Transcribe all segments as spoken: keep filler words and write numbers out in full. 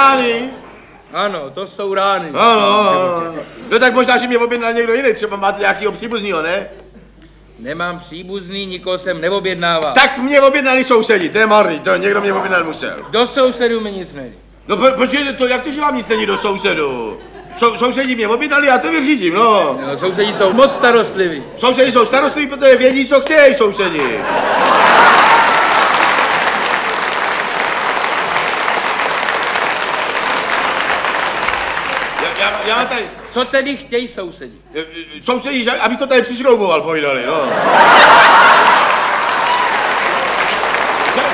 rány. Ano, to jsou rány. Ano, ano. No tak možná, že mě objednal někdo jiný, třeba máte nějakýho příbuznýho, ne? Nemám příbuzný, nikoho jsem neobjednával. Tak mě objednali sousedi, to je marný, to někdo mě objednal musel. Do sousedů mi nic není. No po, počkejte, to, jak to, že vám nic není do sousedu? Sou, sousedí mě objednali, já to vyřídím, no. No, sousedí jsou moc starostliví. Sousedi jsou starostliví, protože vědí, co chtějí sousedi. Já, já, já tady... Co tedy chtějí sousedí? Sousedí, abych to tady přišrouboval, povídali, no. že,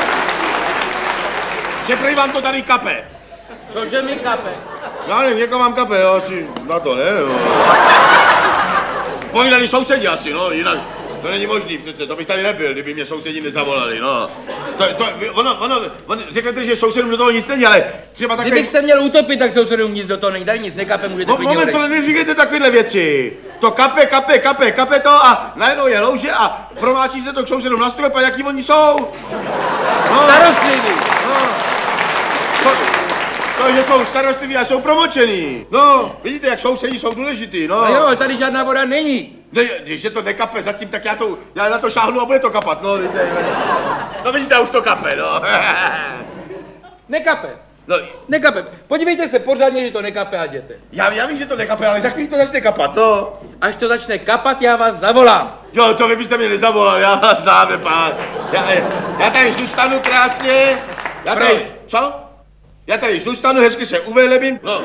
že prej vám to tady kape. Cože mi kape? Já nevím, někoho mám kape, jo, asi na to, ne? No. Povídali sousedi asi, no, jinak to není možný přece, to bych tady nebyl, kdyby mě sousedi nezavolali, no. To, to, ono, ono, ono, řeknete, že sousedům do toho nic není, ale třeba takhle... Kdybych se měl utopit, tak sousedům nic do toho není, tady nic nekape, můžete Mo, klidně moment, odejít. tohle neříkejte takovéhle věci. To kape, kape, kape, kape to a najednou je louže a promáčí se to k sousedům na strop a jaký oni jsou. No. Starostliví. No. To, to, že jsou starostliví a jsou promočený. No, vidíte, jak sousedí jsou důležitý, no. No jo, tady žádná voda není. Ne, když je to nekape zatím, tak já, to, já na to šáhnu a bude to kapat, no. Vidíte, no vidíte, už to kape, no. Nekape. No. Nekape. Podívejte se pořádně, že to nekape a jděte. Já, já vím, že to nekape, ale za chvíli to začne kapat, no. Až to začne kapat, já vás zavolám. Jo, to vy byste mě nezavolal, já vás znám, pán. Já, já tady zůstanu krásně. Já tady, Proč? co? Já tady zůstanu, hezky se uvelebím. No.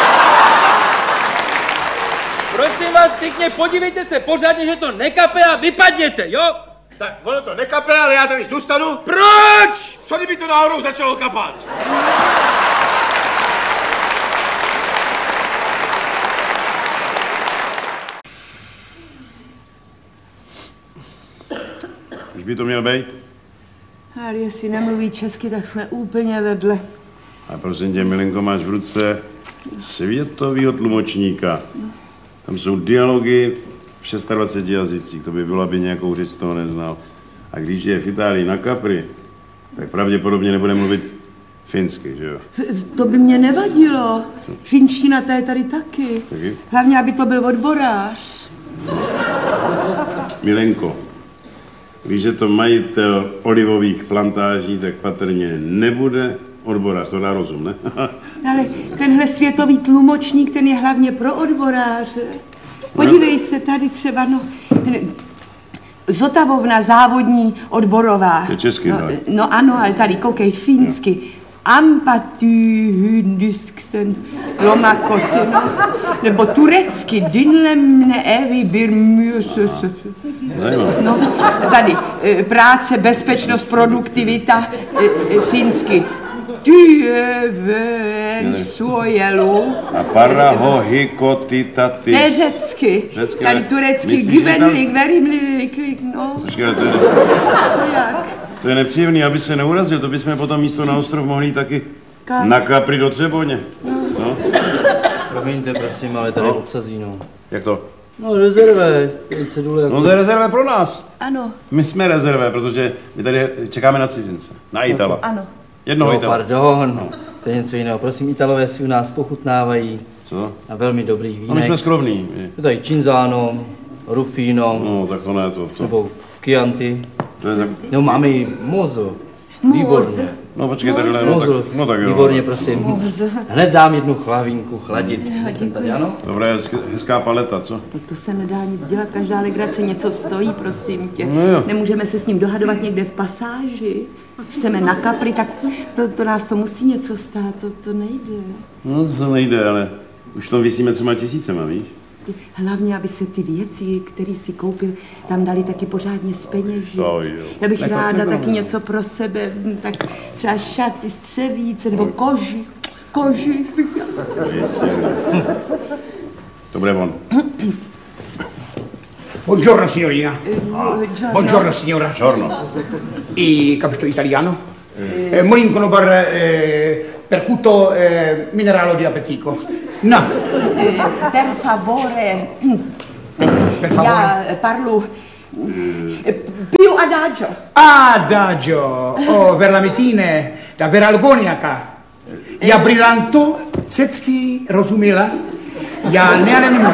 Prosím vás pěkně, podívejte se pořádně, že to nekape a vypadněte, jo? Tak ono to nekape, ale já tady zůstanu. Proč? Co kdyby to náhodou začalo kapat? Už by to měl být? Ale jestli nemluví česky, tak jsme úplně vedle. A prosím tě, milenko, máš v ruce světovýho tlumočníka. Tam jsou dialogy v dvaceti šesti jazycích, to by bylo, aby nějakou řeč z toho neznal. A když je v Itálii na Capri, tak pravděpodobně nebude mluvit finsky, že jo? To by mě nevadilo. Finština ta je tady taky. Taky? Hlavně, aby to byl odborář. Milenko, když je to majitel olivových plantáží, tak patrně nebude odborář, to dá rozum, ne? Ale tenhle světový tlumočník, ten je hlavně pro odboráře. Podívej se tady třeba, no... Zotavovna, závodní odborová. Je český, no, tak? no ano, ale tady koukej finsky. Ampatý hyndisksен lomakoty, no. Nebo turecky, dinlemne evi birmüses. No, tady práce, bezpečnost, produktivita, finsky. Tyven suojelu. A parahohikotitatis. To je řecky. Řecky, tady ale turecky, myslíš, že gyvenlik, verimlik, no. Počkej, to je, Co jak? to je nepříjemný, aby se neurazil, to bychom potom místo na ostrov mohli jít taky Kam? na Capri do Třeboně. No. Promiňte, prosím, ale tady No. obsazíno. Jak to? No, rezervé. Cedule jako... No to je rezervé pro nás. Ano, My jsme rezervé, protože my tady čekáme na cizince. Na Itala. ano. Jednoho No, Itala. pardon. To je něco jiného. Prosím, Italové si u nás pochutnávají Co? na velmi dobrých No my vínech. jsme skromní. Je tady Cinzano, Rufino, No tak to ne, to. to. nebo Chianti. to je tak... No, máme i Mozo. Mozo. Výborně. No počkej, tadyhle, no Mozo. tak, no tak jo. Výborně, prosím. Hned dám jednu chlavínku chladit. Jsem tady, ano? Dobré, hezk- hezká paleta, co? No to se nedá nic dělat, každá legrace něco stojí, prosím tě. No jo. Nemůžeme se s ním dohadovat někde v pasáži. Chceme na Capri, tak to, to nás to musí něco stát, to, to nejde. No to nejde, ale už to vysíme třema tisícema, víš? Hlavně, aby se ty věci, které si koupil, tam dali taky pořádně zpeněžit. To jo. Já bych Ne, to ráda nebylo. taky něco pro sebe, tak třeba šaty, střevíce nebo kožich. Kožich bych Dobré, von. Buongiorno signorina. Buongiorno signora. Giorno. I capito italiano? Eh, Molincono bar eh, percuto eh, mineralo di appetico. No, Per favore, per favore. já parlu più adagio. Adagio, oh, verlametine da veralgoniaca. Já brillanto, cecky, rozumila? Já neanem...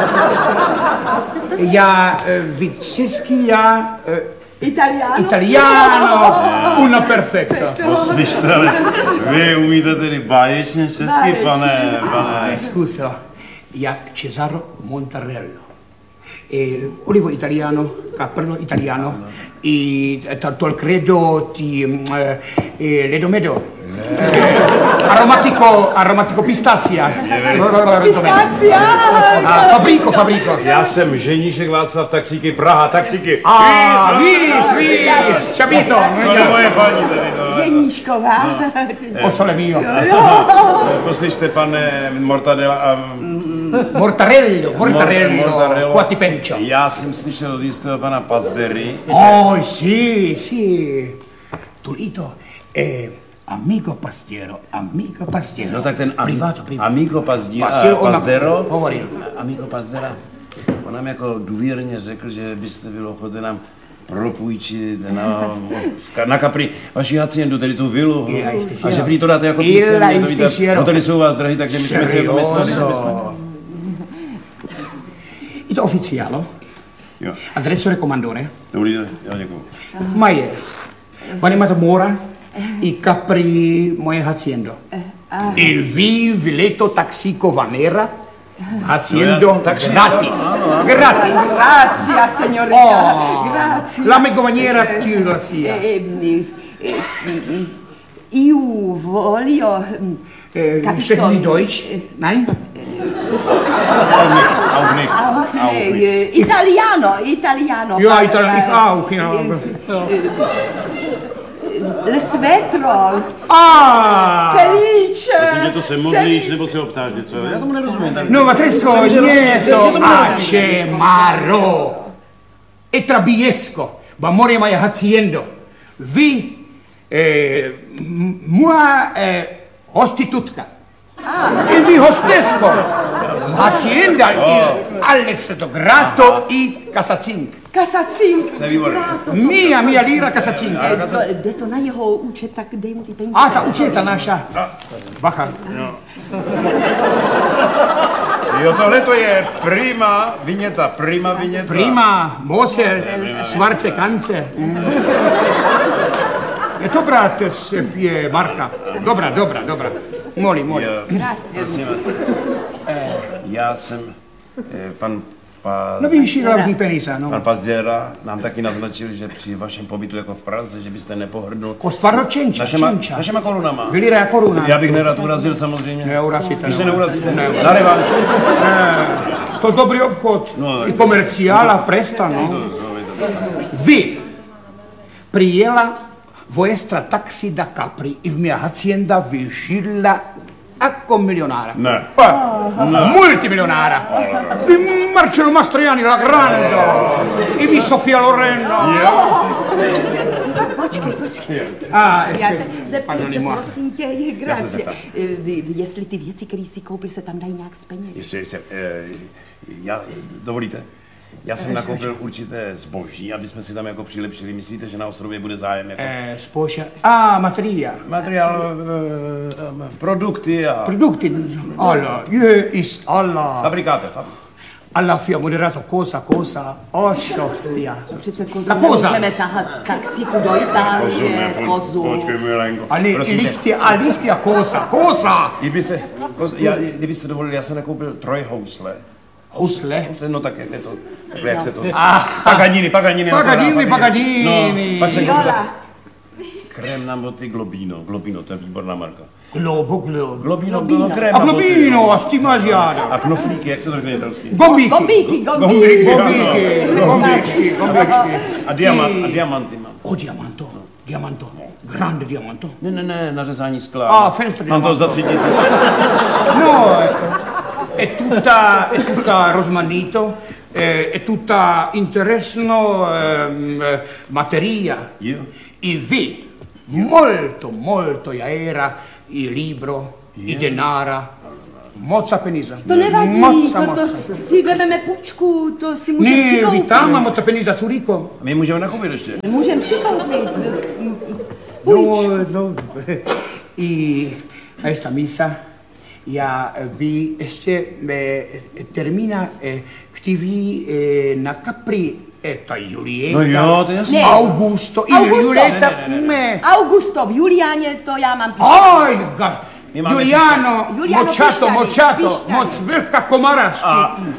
Já, vy český, já... Italiano? Italiano, una perfecta. Poslyšte, ale vy umíte tedy báječně česky, pane, pane. Scusa, já Cesaro Montarello. E, olivo italiano, cappello italiano, e tanto il credo ti eh, eh, ledomedo, eh, aromatico, aromatico pistazia. Pistazia! A fabrico, fabrico. Já jsem ženíšek Václav Taxíky, Praha, taxíky. Ah, vis, vis, capito? To je moje paní tady, no. Ženíšková. Osole mio. Poslyšte, pane Mortadela a... Mortarello, mortarello, Mortarello. qua ti pencio. Já jsem slyšel od jistého pana Pazdery. Oh, sì, sì. Tulito, eh, amico pastiero, amico pastiero. No tak ten am, privato, privato. Amico Pazdíra, Pastiero, ona- Pazdero, hovoril. Amico Pazdera, on nám jako důvěrně řekl, že byste byl ochoten nám propůjčit na, na Capri vaši haciendu, tedy tu vilu. Illa este A siero. že prý to dáte jako Illa písemně, to este víte, siero. hotely jsou u vás drahý, takže my jsme si jako mysleli. Serioso. Ito ufficiale, Jo, adesso raccomandone, dobrý, jo, děkuju. ma è, Vanemata Mora, i Capri moje haciendo. Il vi vileto taxico vanera, haciendo taxi- gratis, gratis. Grazie, signorina. Oh, Grazie. la megovaniera più la sia. Eh, eh, eh, eh, Io voglio... Eh, capito? sprechen Sie Deutsch? Nein? Auch nicht, Ah, auch ok, nicht. eh, italiano, italiano. Ja, parla- italiano, ich auch, ja. eh, eh, Le svetro. Ah! Felice. Myslím, že to se modlíš, nebo se optáš něco. Já tomu nerozumím. Tak... No, ma questo niente, ace maro. E trabiesco, ma more mai haciendo. Vi, eh, m- mua, eh, hostitutka. E vi hostesco. Hacienda, il, alles grato i casacink. Kasacink. To je výborné. Mia, mia lira casacink. Eh, to- Jde to na jeho účet, tak dej mu ty peníze. A ta uceta naša. Bacha. Jo, tohle to je prima viněta, prima viněta. Prima, Mose, Schwarze Kance. Je to brat je Marka. Dobra, dobra, dobra. Moli, moli. Jo, Grazie. prosím vás. Já jsem, eh, pan, pa, No víš, hlavní peníze, no. pan Pazděra nám taky naznačil, že při vašem pobytu jako v Praze, že byste nepohrdnul Kostvarno čenča, našema, čenča. našema korunama. Vylira koruna. Já bych nerad urazil samozřejmě. Neurazíte. Když se neurazíte, Ne, na revanš. to dobrý obchod. No, I komerciála, presta, no. Vy prijela vuestra taxi da Capri e mia hacienda vigila Ecco milionaria. Ne. Eh, multimilionaria. Di Marcello Mastroianni, la grande. E di Sofia Loren. Počkej, počkej. Ah, Já eh, se sì. zeptám se, Pardonnez-moi. prosím tě, je gracie. zeptám. Eh, vy- Jestli ty věci, které si koupil, se tam dají nějak z peněz. Jestli, jestli, eh, já, dovolíte? Já jsem nakoupil určité zboží, aby jsme si tam jako přilepšili. Myslíte, že na ostrově bude zájem? Jako Eh, sposa. Ah, materia. materiál, eh, eh, produkty a Prodotti. Alla, io is alla. fabrikáte. Fab... Alla fia moderato cosa, cosa. Ostia. Přece kozu Ta koza. nemůžeme tahat z taxíku do Itálie, kozu. Počkej, milenko. Ali, Prosím tě, listia, a listia cosa, cosa. Kdybyste, koz- já, kdybyste dovolili, já jsem nakoupil trojhousle. Housle. Housle, no tak jak je to, takhle jak se to... Paganini, Paganini. Paganini, No, Paganini. pak jsem koupil Viola. krém na boty Globino. Globino, to je výborná marka. Globo, globo. Globino, bylo krém A na boty. globino, a stimasiana. A knoflíky, jak se to řekne italsky? Gombiki. Gombíky, gombíky. Gombiki, gombičky, gombičky. A, diamant, a diamanty mám. O, diamanto, diamanto, grande diamanto. Ne, ne, ne, na řezání skla. Ah, fenster Mám to diamanto. za tři tisíce. No, è tutta, è tutta rosmanito, eh, è tutta interessno ehm, eh, materia. Jo. I vi, molto, molto era il libro, i denara, mozza penisa. To nevadí, Mozza, to, mozza. to si vezmeme půjčku, to si můžeme Ne, přikoupit. vitama, mozza penisa Zurigo. My můžeme nakoupit ještě. Můžeme přikoupit. No, no, i esta misa ja bi se termina ktiví na Capri eta Julieta. No jo, to je jasný. Augusto, il Augusto. Julieta, Ne, ne, ne, me. Augusto, v Juliáně to já mám píšťaly. Oj, ga- My máme Juliano, Juliano močato, pišťaly, močato, pišťaly. moc vlhka komarašti.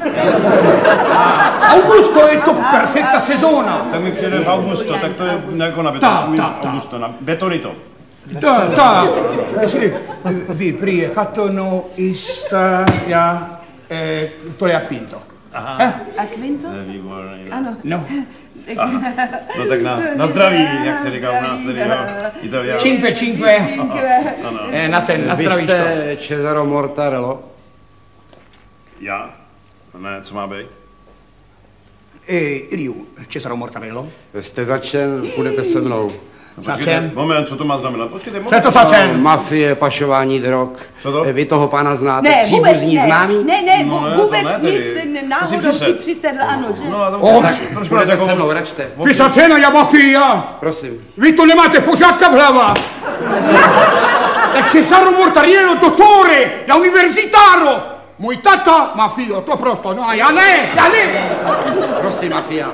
Augusto je to perfekta sezóna. Tak mi přijde v Augusto, tak to je jako na Ta, beton. ta, ta. Augusto, na betonito. Da, da, sì, vi priecatono istaja eh, to je Quinto. Eh? A Quinto? To je výborný. Ano. No, No tak na, na zdraví, jak se říká u nás tady, jo. Italiano. cinque, cinque, eh, na ten, na Vy zdravíčko. jste Cesaro Mortarello? Já? Ne, co má být? Eh, Iliu, Cesaro Mortarello. Jste začen, půjdete se mnou. No, Začen. počkejte, moment, co to má znamenat? Počkejte, moment. Co je to za cen? Mafie, pašování drog. Co to? Vy toho pána znáte? Ne, vůbec Příbuzní, ne. známý? Ne, ne, No vů- ne, to vůbec ne nic, tedy. ten To náhodou si si přisedl. přisedl, ano, že? No a to Oh, tak, trošku nás Půjdete jako... se mnou, račte. Vy sa cena, ja mafia. Prosím. Vy to nemáte pořádka v hlavách. Je Cesaro Mortariello, dottore, ja universitaro. Můj tata, mafio, to prosto, no a já ne, já ne. Prosím, mafia.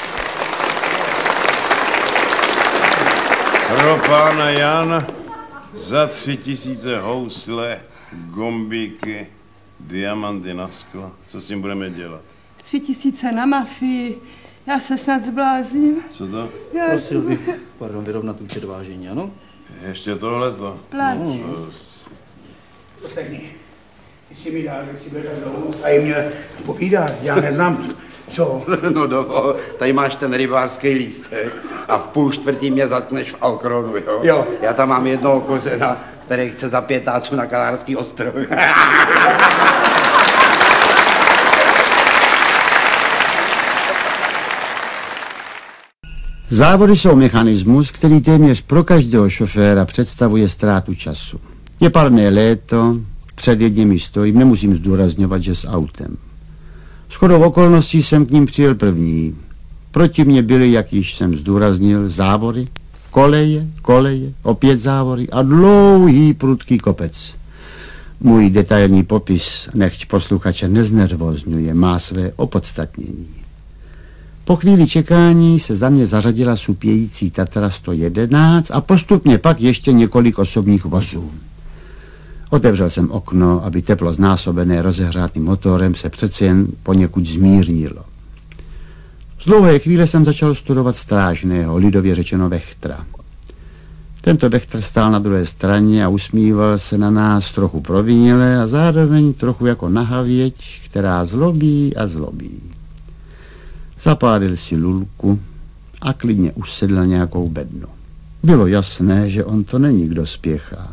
Pro pána Jana za tři tisíce housle, gombíky, diamanty na sklo. Co s tím budeme dělat? Tři tisíce na mafii. Já se snad zblázním. Co to? Já Prosil bych, pardon, vyrovnat účet vážení, ano? Ještě tohleto. plač. Poslední. Ty si mi dal, si byl dlouho. A jim měl povídat, já neznám, co. No dovol, tady máš ten rybářský lístek a v půl čtvrtý mě zatneš v Alkronu, jo? Jo. Já tam mám jednoho kořena, který chce za pětáců na Kanárský ostrovy. Závody jsou mechanismus, který téměř pro každého šoféra představuje ztrátu času. Je parné léto, před jedněmi stojím, nemusím zdůrazňovat, že s autem. Shodou okolností jsem k ním přijel první. Proti mě byly, jak již jsem zdůraznil, závody, koleje, koleje, opět závody a dlouhý prudký kopec. Můj detailní popis, nechť posluchače neznervozňuje, má své opodstatnění. Po chvíli čekání se za mě zařadila supějící Tatra sto jedenáct a postupně pak ještě několik osobních vozů. Otevřel jsem okno, aby teplo znásobené rozehřátým motorem se přece jen poněkud zmírnilo. Z dlouhé chvíle jsem začal studovat strážného, lidově řečeno vechtra. Tento vechtr stál na druhé straně a usmíval se na nás trochu provinile a zároveň trochu jako nahavěť, která zlobí a zlobí. Zapálil si lulku a klidně usedl nějakou bednu. Bylo jasné, že on to není, kdo spěchá.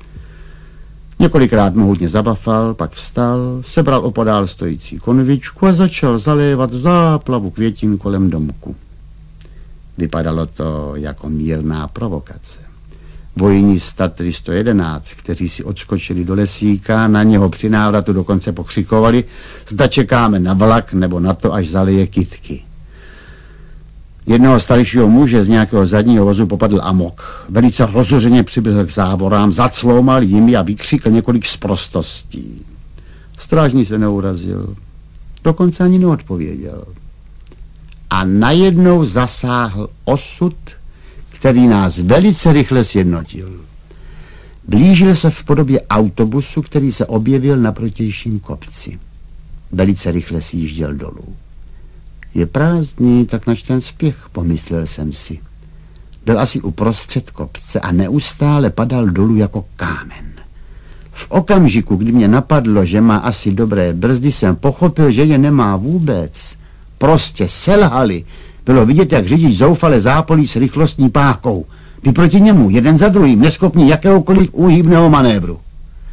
Několikrát mohutně zabafal, pak vstal, sebral opodál stojící konvičku a začal zalévat záplavu květin kolem domku. Vypadalo to jako mírná provokace. Vojní z Tatry sto jedenáct, kteří si odskočili do lesíka, na něho při návratu dokonce pokřikovali, zda čekáme na vlak nebo na to, až zaleje kytky. Jednoho staršího muže z nějakého zadního vozu popadl amok. Velice rozhořeně přiběhl k závorám, zacloumal jimi a vykřikl několik sprostostí. Strážný se neurazil, dokonce ani neodpověděl. A najednou zasáhl osud, který nás velice rychle sjednotil. Blížil se v podobě autobusu, který se objevil na protějším kopci. Velice rychle sjížděl dolů. Je prázdný, tak nač ten spěch, pomyslel jsem si. Byl asi uprostřed kopce a neustále padal dolů jako kámen. V okamžiku, kdy mě napadlo, že má asi dobré brzdy, jsem pochopil, že je nemá vůbec. Prostě selhali. Bylo vidět, jak řidič zoufale zápolí s rychlostní pákou. Ty proti němu, jeden za druhým, neschopný jakéhokoliv úhybného manévru.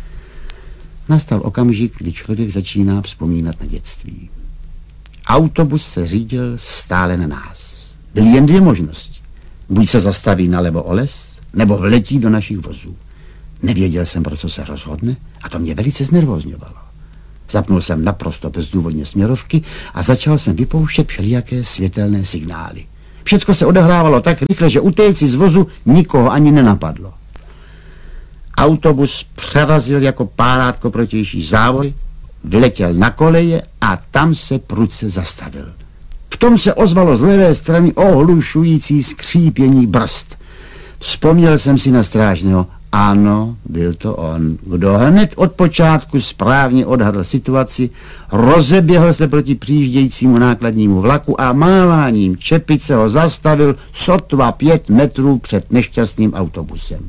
Nastal okamžik, kdy člověk začíná vzpomínat na dětství. Autobus se řídil stále na nás. Byly jen dvě možnosti. Buď se zastaví nalevo o les, nebo vletí do našich vozů. Nevěděl jsem, pro co se rozhodne, a to mě velice znervózňovalo. Zapnul jsem naprosto bezdůvodně směrovky a začal jsem vypouštět všelijaké světelné signály. Všecko se odehrávalo tak rychle, že utéci z vozu nikoho ani nenapadlo. Autobus přerazil jako párátko protější závoj, vyletěl na koleje a tam se prudce zastavil. V tom se ozvalo z levé strany ohlušující skřípění brzd. Vzpomněl jsem si na strážného. Ano, byl to on, kdo hned od počátku správně odhadl situaci, rozeběhl se proti přijíždějícímu nákladnímu vlaku a máváním čepice ho zastavil sotva pět metrů před nešťastným autobusem.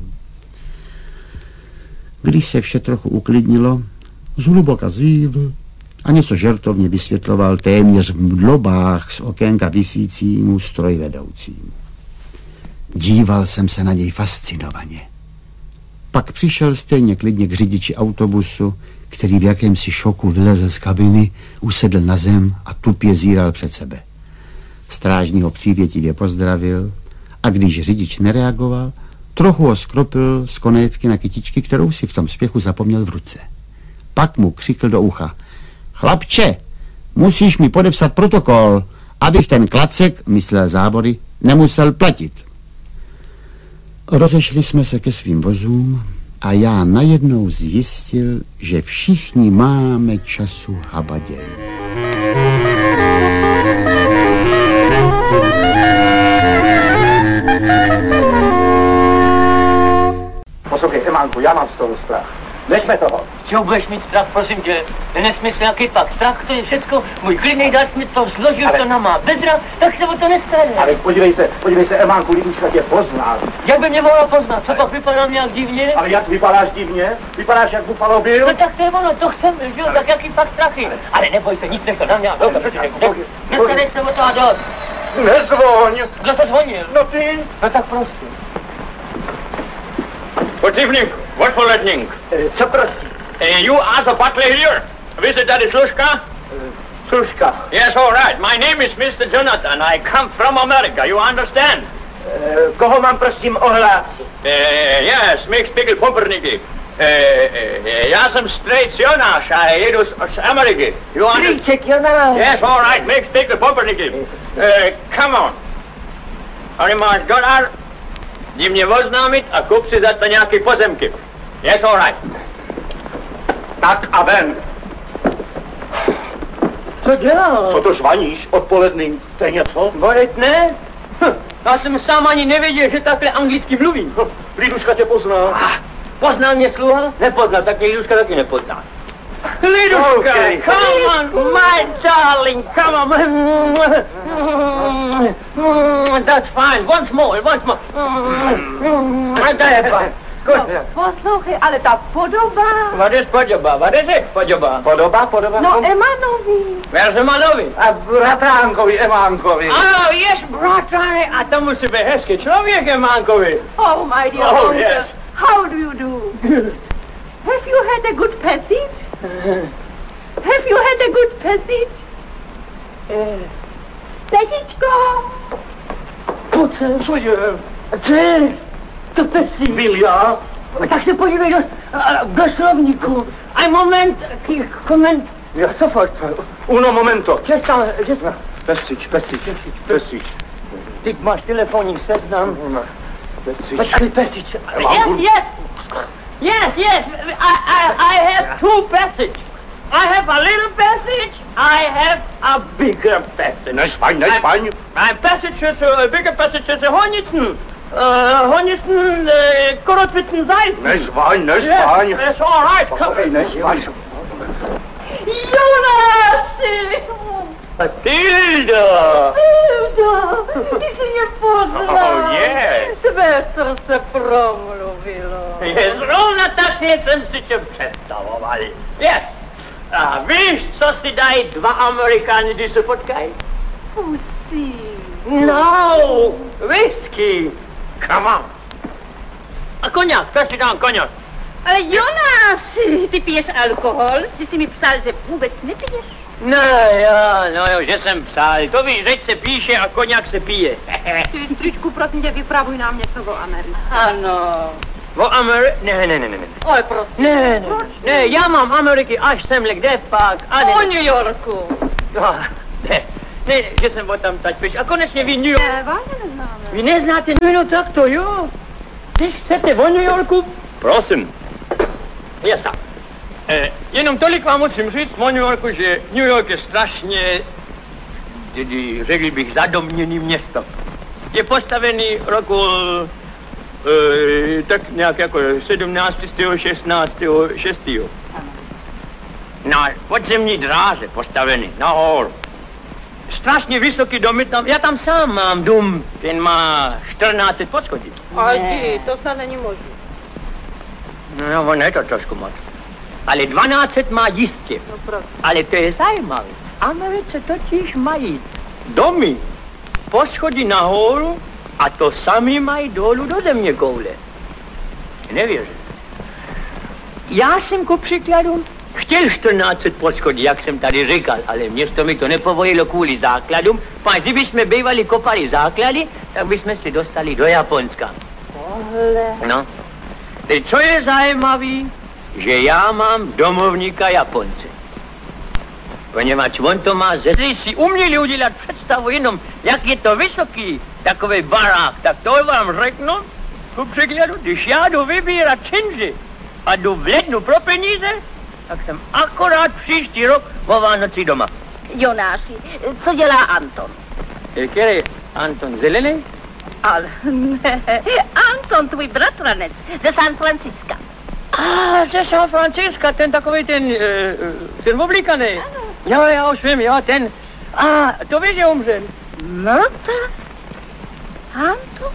Když se vše trochu uklidnilo, zhluboka zívl a něco žertovně vysvětloval téměř v mdlobách z okénka visícímu strojvedoucímu. Díval jsem se na něj fascinovaně. Pak přišel stejně klidně k řidiči autobusu, který v jakémsi šoku vylezl z kabiny, usedl na zem a tupě zíral před sebe. Strážný ho přívětivě pozdravil a když řidič nereagoval, trochu ho skropil z konejevky na kytičky, kterou si v tom spěchu zapomněl v ruce. Pak mu křikl do ucha. Chlapče, musíš mi podepsat protokol, abych ten klacek, myslel Zábory, nemusel platit. Rozešli jsme se ke svým vozům a já najednou zjistil, že všichni máme času habaděj. Poslouchej, Emánku, já mám z toho strach. Nechme toho. Čeho budeš mít strach, prosím tě? Nesmysl, jaký pak strach, to je všecko. Můj klidnej dáš mi to, složil ale... to na má bedra, tak se o to nestane. Ale podívej se, podívej se, Emánku, Liduška tě pozná. Jak by mě mohla poznat? Co ale... pak vypadám nějak divně? Ale jak vypadáš divně? Vypadáš jak Bufalo Bill? No tak to je ono, to chceme, že jo, ale... tak jaký pak strachy? Ale, ale neboj se, nic nech to na mě, dobře, nestanej se o to a dost. Nezvoň. Kdo to zvonil? No ty. No tak prosím. Good evening. What for lightning? E, co prosím? Uh, you are the butler here. Visit that is Slushka? E, Sluška. Yes, all right. My name is Mister Jonathan. I come from America. You understand? E, koho mám prosím ohlásit? Uh, yes, Mix Pickle Pumpernicki. Uh, uh, já jsem straight Jonáš a jedu z, z Ameriky. You understand? Strýček Jonáš. Yes, all right. Mix Pickle Pumpernicki. Uh, come on. Tady máš dolar. Jdi mě oznámit a kup si za to nějaký pozemky. Yes, all right. Tak a ven. Co děláš? Co to žvaníš odpoledným? To je něco? Bolet ne? Hm, já jsem sám ani nevěděl, že takhle anglicky mluví. Hm, Liduška tě pozná. Ah, poznal mě sluha? Nepoznal, tak mě Liduška taky nepozná. Liduška, Okay. come on, my darling, come on. That's fine, once more, once more. To je fajn. Poslouchej, ale ta podoba... What is podoba? What is it, podoba? Podoba, podoba? No, Emanovi. Where's Emanovi? A bratránkovi, Emánkovi. Oh, yes, bratranci. A to musí být hezký člověk, Emánkovi. Oh, my dear Oh, uncle. yes. How do you do? Have you had a good passage? Have you had a good passage? Tetičko! Pojď, co je? Co je? To pesí. Byl já? Tak se podívej do, do slovníku. A moment, koment. Ja, sofort. Uno momento. Že tam, že tam. Pesič, pesič, pesič. Ty máš telefonní seznam. Pesič. Počkej, pesič. Yes, yes. Yes, yes. I, I, I have two passage. I have a little passage. I have a bigger passage. Nešpaň, nešpaň. My passage is a bigger passage is a Hornitzen. Uh, Hornitzen, uh, Korotwitzen Seiten. Nešpaň, nešpaň. Yes, that's all right. Poslouchej, nešpaň. Jonáši! Matilda! Hilda, ty jsi mě poznal. Oh, yes. Tvé srdce promluvilo. Je zrovna tak jsem si tě představoval. Yes. A víš, co si dají dva Amerikáni, když se potkají? Pusí. No, whisky. Come on. A koněk, každý dám koněk. Ale Jonáši, ty piješ alkohol? Že jsi mi psal, že vůbec nepiješ? No jo, no jo, že jsem psal. To víš, teď se píše a koněk se pije. Stričku, prosím tě, vypravuj nám něco o Americe. Ano. O Ameri... Ne, ne, ne, ne, ne. Ale prosím. Ne, ne, ne, já mám Ameriky až semhle, kde pak? A ne, O New Yorku. no, ne, ne, že jsem o tam tať píš. A konečně vy New York... Ne, vážně neznáme. Vy neznáte, no tak to jo. Když chcete o New Yorku, prosím. Jasně. Eh, jenom tolik vám musím říct, v New Yorku, že New York je strašně, tedy řekl bych, zadomněný město. Je postavený roku eh, tak nějak jako sedmnáctého šestnáctého šestého Na podzemní dráze postavený, nahoru. Strašně vysoký domy tam, já tam sám mám dům, ten má čtrnáct set poschodí. Ale ty, to snad není možné. No, ono je to trošku moc. Ale dvanáct set má jistě. No proč? Ale to je zajímavé. V Americe totiž mají domy, poschodí nahoru a to sami mají dolů do země koule. Nevěřím. Já jsem ku příkladu chtěl čtrnáct set poschodí, jak jsem tady říkal, ale město mi to nepovolilo kvůli základům. Pak kdybychom bývali kopali základy, tak bychom se dostali do Japonska. Tohle. No. Teď co je zajímavý, že já mám domovníka Japonce. Poněvadž on to má ze si uměli udělat představu jenom, jak je to vysoký takový barák, tak to vám řeknu, ku příkladu, když já jdu vybírat činži a jdu v lednu pro peníze, tak jsem akorát příští rok o Vánoci doma. Jonáši, co dělá Anton? Který Anton Zelený? Ale ne, Anton, tvůj bratranec ze San Francisca. A ze San Francisca, ten takový ten, uh, ten oblíkaný. Jo, já už vím, jo, ten. A to víš, že umřel. No tak, Anton?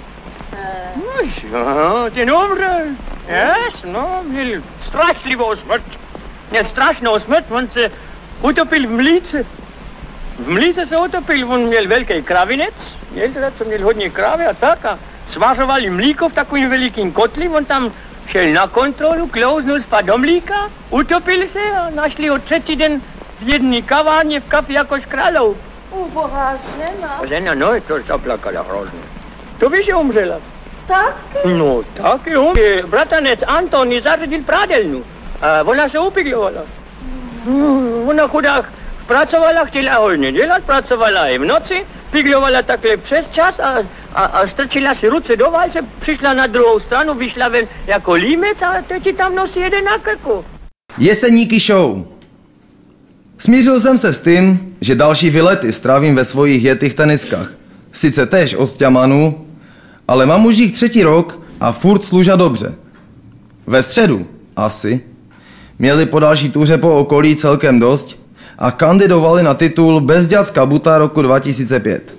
No jo, ten umřel. Yes, no, měl strašlivou smrt. Měl strašnou smrt, on se utopil v mlíce. V mlíce se utopil, on měl velký kravinec, měl teda, co měl hodně krávy a tak a svařovali mlíko v takovým velikým kotli, on tam šel na kontrolu, klouznul spad do mlíka, utopil se a našli ho třetí den v jedné kavárně v kafi jakož králou. Ubohá žena. Žena, no, to zaplakala hrozně. To víš, že umřela? Taky? No, taky on. Bratranec Anton ji zařadil prádelnu a ona se upiglovala. Hmm, ona chudák pracovala, chtěla hodně dělat, pracovala i v noci, piglovala takhle přes čas a, a, a strčila si ruce do válce, přišla na druhou stranu, vyšla ven jako límec a teď ji tam nosí jeden na krku. Jeseníky show. Smířil jsem se s tím, že další vylety strávím ve svojich jetých teniskách. Sice též od ťamanu, ale mám už jich třetí rok a furt služa dobře. Ve středu, asi, měli po další túře po okolí celkem dost a kandidovali na titul Bezďacka buta roku dva tisíce pět.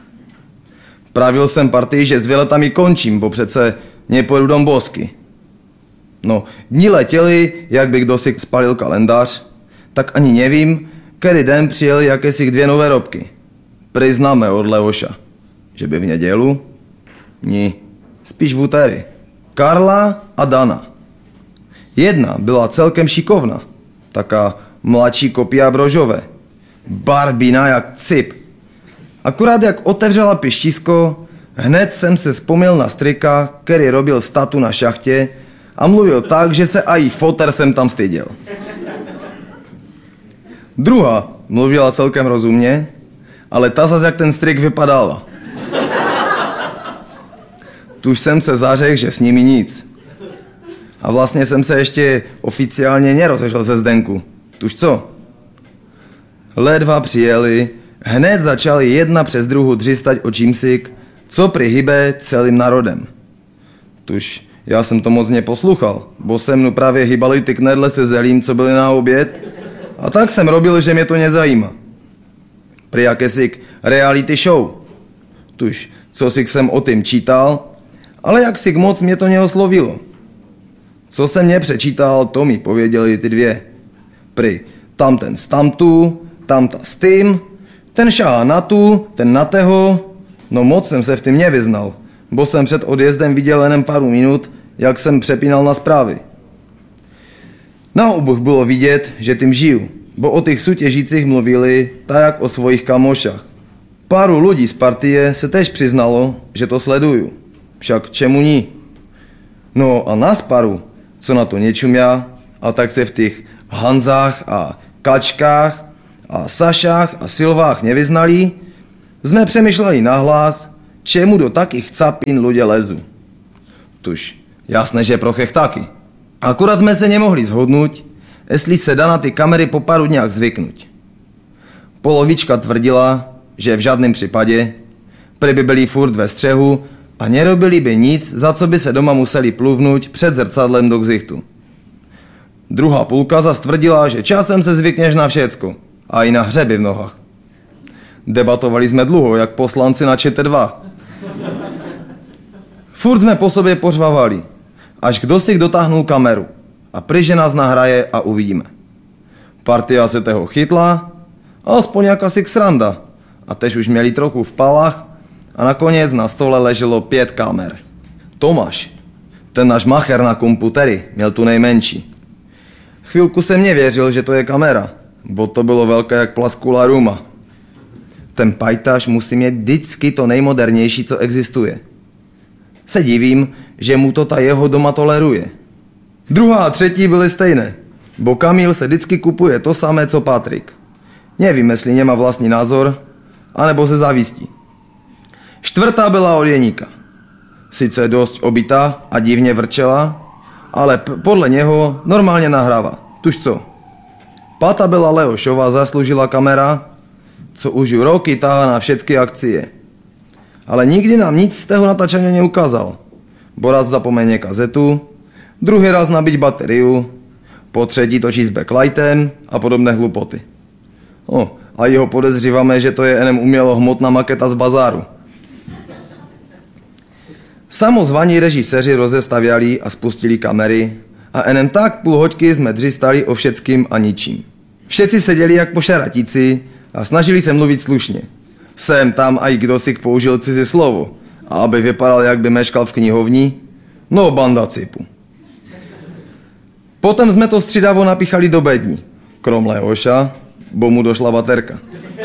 Pravil jsem partii, že s vyletami končím, bo přece nepůjdu dom bosky. No, dní letěli, jak by kdo si spalil kalendář, tak ani nevím, který den přijeli jakési dvě nové robky. Priznáme od Leoša, že by v nedělu? Ní, spíš v úterý. Karla a Dana. Jedna byla celkem šikovná, taká mladší kopia Brožové. Barbina jak cip. Akurát jak otevřela pištisko, hned jsem se vzpomněl na strika, který robil statu na šachtě a mluvil tak, že se aj foter jsem tam styděl. Druhá mluvila celkem rozumně, ale ta zas jak ten strik vypadala. Tuž jsem se zařekl, že s nimi nic. A vlastně jsem se ještě oficiálně nerozešel ze Zdenku. Tuž co? Ledva přijeli, hned začali jedna přes druhou dřistať o čímsik, co prihybe celým národem. Tuž já jsem to moc neposlouchal, bo se mnou právě hýbali ty knedle se zelím, co byly na oběd, a tak jsem robil, že mě to nezajímá. Pri jakési reality show. Tuž, co si jsem o tím čítal, ale jak si moc mě to neoslovilo. Co jsem mě přečítal, to mi pověděli ty dvě. Pri tamten z tamtu, tamta s tím, ten šahá na tu, ten na teho. No moc jsem se v tím nevyznal, bo jsem před odjezdem viděl jenom pár minut, jak jsem přepínal na zprávy. Na oboch bylo vidět, že tím žiju, bo o těch soutěžících mluvili tak jak o svojich kamošách. Páru lidí z partie se tež přiznalo, že to sleduju. Však čemu ní? No a nás paru, co na to nečumia, a tak se v těch Hanzách a Kačkách a Sašách a Silvách nevyznali, jsme přemýšleli nahlas, čemu do takých capín ľudia lezu. Tuž, jasné, že pro chech taky. Akurát jsme se nemohli zhodnout, jestli se dá na ty kamery po pár dňách zvyknout. Polovička tvrdila, že v žádném případě, prý by byli furt ve střehu a nerobili by nic, za co by se doma museli pluvnout před zrcadlem do ksichtu. Druhá půlka zas tvrdila, že časem se zvykneš na všecko a i na hřeby v nohách. Debatovali jsme dlouho, jak poslanci na ČT dva. Furt jsme po sobě pořvávali, až kdo si dotáhnul kameru a prý, že nás nahraje a uvidíme. Partia se toho chytla, aspoň jakási sranda, a tež už měli trochu v palách a nakonec na stole leželo pět kamer. Tomáš, ten náš macher na komputery, měl tu nejmenší. Chvilku jsem nevěřil, že to je kamera, bo to bylo velké jak plaskula ruma. Ten pajtaš musí mít vždycky to nejmodernější, co existuje. Se divím, že mu to ta jeho doma toleruje. Druhá a třetí byly stejné, bo Kamil se vždycky kupuje to samé, co Patrik. Nevím, jestli nemá vlastní názor, anebo se zavistí. Čtvrtá byla od Jeníka. Sice dost obytá a divně vrčela, ale p- podle něho normálně nahrává. Tuž co? Pátá byla Leošova, zasloužila kamera, co už ju roky táhá na všechny akcie. Ale nikdy nám nic z toho natáčení neukázal. Bo raz zapomene kazetu, druhý raz nabít bateriu, po třetí točí s backlightem a podobné hlupoty. O, a jeho podezříváme, že to je jenom umělohmotná maketa z bazáru. Samozvaní režiséři rozestavěli a spustili kamery a enem tak půl hoďky jsme dřistali o všetkým a ničím. Všetci seděli jak po šaratici a snažili se mluvit slušně. Sem tam aj kdo si použil cizí slovo, a aby vypadal, jak by meškal v knihovni, no banda cipu. Potom jsme to střídavo napíchali do bední, krom Leoša, bo mu došla baterka.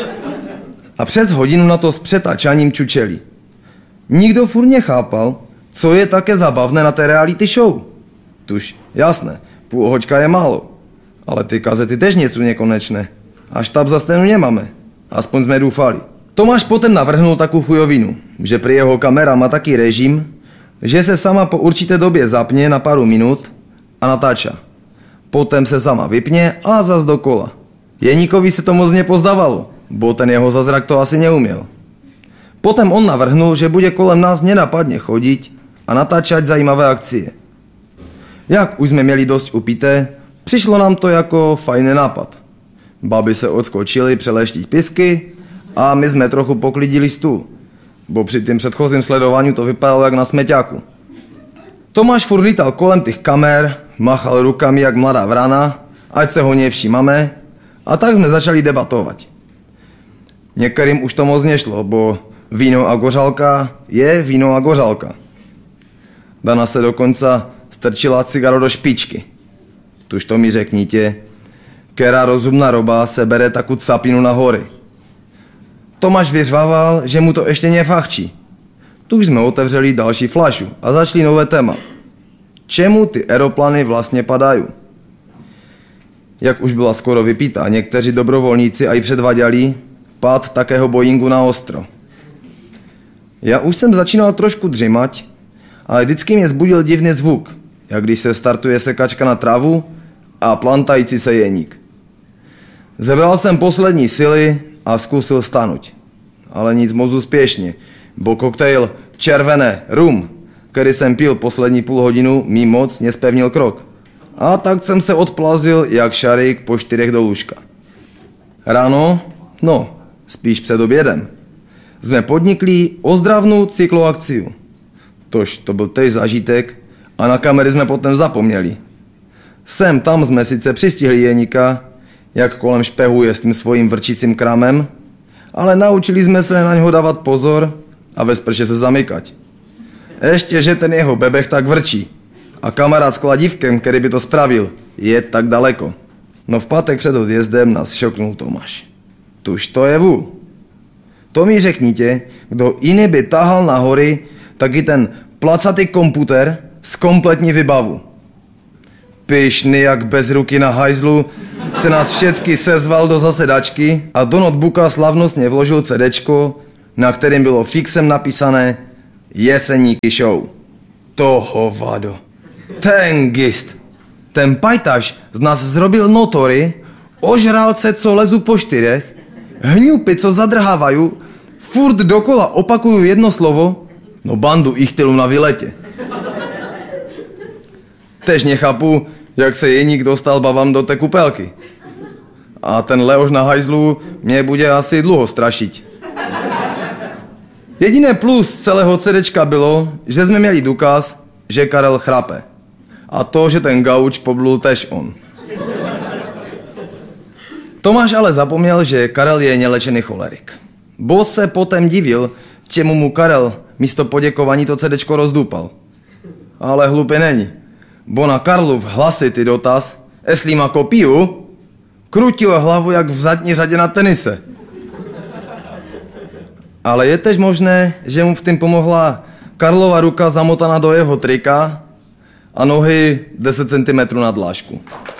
A přes hodinu na to s přetáčaním čučeli. Nikdo furt nechápal, co je také zabavné na té reality show. Tuž, jasné, půl hoďka je málo, ale ty kazety tež nejsou nekonečné. A štáb za stenu nemáme, aspoň jsme doufali. Tomáš potom navrhnul takovou chujovinu, že pri jeho kamera má taký režim, že se sama po určité době zapne na pár minut a natáča. Potom se sama vypne a zas dokola. Jeníkovi se to moc nepozdávalo, bo ten jeho zázrak to asi neuměl. Potom on navrhnul, že bude kolem nás nenapadně chodit a natáčať zajímavé akcie. Jak už jsme měli dost upité, přišlo nám to jako fajný nápad. Baby se odskočily přeleštít pisky a my jsme trochu poklidili stůl, bo při tím předchozím sledování to vypadalo jak na smeťáku. Tomáš furt lítal kolem těch kamer, machal rukami jak mladá vrana, ať se ho nevšímame, a tak jsme začali debatovat. Některým už to moc nešlo, bo víno a gořálka je víno a gořálka. Dana se dokonce strčila cigaro do špičky. Tuž to mi řeknite, která rozumná roba se bere taku capinu na hory. Tomáš vyřvával, že mu to ještě nefachčí. Tu jsme otevřeli další flašu a začali nové téma. Čemu ty aeroplany vlastně padají? Jak už byla skoro vypítá, někteří dobrovolníci aj předváděli pád takého Boeingu na ostro. Já už jsem začínal trošku dřimať, ale vždycky mě zbudil divný zvuk, jak když se startuje sekačka na trávu a plantající se jeník. Zebral jsem poslední sily a zkusil stanout. Ale nic moc úspěšně, bo koktejl červené rum, který jsem pil poslední půl hodinu, mi moc nespevnil krok. A tak jsem se odplazil jak šarík po čtyřech do lůžka. Ráno, no, spíš před obědem, jsme podnikli ozdravnou cykloakciu. Tož to byl tež zážitek a na kamery jsme potom zapomněli. Sem tam jsme sice přistihli Jeníka, jak kolem špehuje s tím svým vrčícím kramem, ale naučili jsme se na něho dávat pozor a ve sprše se zamykať. Ještě, že ten jeho bebech tak vrčí a kamarád s kladívkem, který by to spravil, je tak daleko. No v pátek před odjezdem nás šoknul Tomáš. Tuž to je vůl. To mi řeknite, kdo jiný by tahal na hory taky ten placatý komputer s kompletní vybavu. Pyšný jak bez ruky na hajzlu se nás všetky sezval do zasedačky a do notebooka slavnostně vložil CDčko, na kterým bylo fixem napísané Jeseníky show. To hovado. Ten gist. Ten pajtaš z nás zrobil notory, ožralce, co lezu po štyrech, hňupy, co zadrhávajú, furt dokola opakujú jedno slovo, no bandu ichtylů na výletě. Tež nechápu, jak se Jeník dostal babám do té kupelky. A ten Leoš na hajzlu mě bude asi dlouho strašiť. Jediné plus celého CDčka bylo, že jsme měli důkaz, že Karel chrape. A to, že ten gauč poblul tež on. Tomáš ale zapomněl, že Karel je nelečený cholerik. Bo se potom divil, čemu mu Karel místo poděkování to CDčko rozdupal. Ale hlupě není. Bo na Karlův hlasitý dotaz, jestli má kopiu, krutil hlavu jak v zadní řadě na tenise. Ale je tež možné, že mu v tom pomohla Karlova ruka zamotaná do jeho trika a nohy deset centimetrů na dlážku.